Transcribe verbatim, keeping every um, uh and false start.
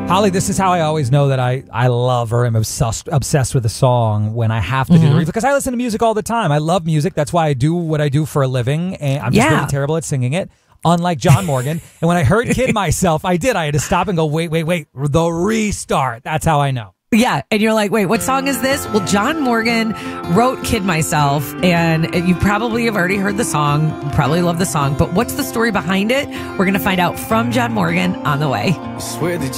Holly, this is how I always know that I, I love or am obsessed obsessed with a song when I have to mm-hmm. do the review, because I listen to music all the time. I love music. That's why I do what I do for a living, and I'm just yeah. really terrible at singing it, unlike John Morgan. And when I heard Kid Myself, I did. I had to stop and go, wait, wait, wait, the restart. That's how I know. Yeah, and you're like, wait, what song is this? Well, John Morgan wrote Kid Myself, and you probably have already heard the song, probably love the song, but what's the story behind it? We're going to find out from John Morgan on the way. I swear that